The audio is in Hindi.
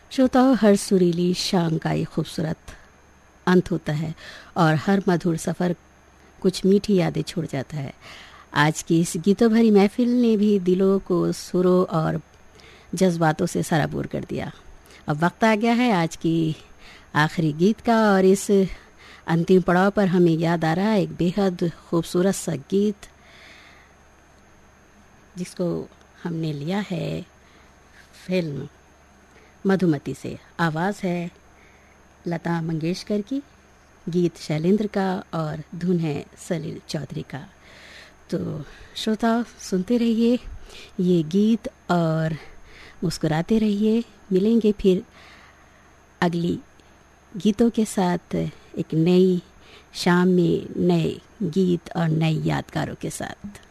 श्रोताओं, हर सुरीली शाम का एक खूबसूरत अंत होता है और हर मधुर सफ़र कुछ मीठी यादें छोड़ जाता है। आज की इस गीतों भरी महफिल ने भी दिलों को सुरों और जज्बातों से सराबोर कर दिया। अब वक्त आ गया है आज की आखिरी गीत का और इस अंतिम पड़ाव पर हमें याद आ रहा है एक बेहद खूबसूरत सा गीत जिसको हमने लिया है फिल्म मधुमती से। आवाज़ है लता मंगेशकर की, गीत शैलेंद्र का और धुन है सलील चौधरी का। तो श्रोता सुनते रहिए ये गीत और मुस्कुराते रहिए। मिलेंगे फिर अगली गीतों के साथ एक नई शाम में नए गीत और नए यादगारों के साथ।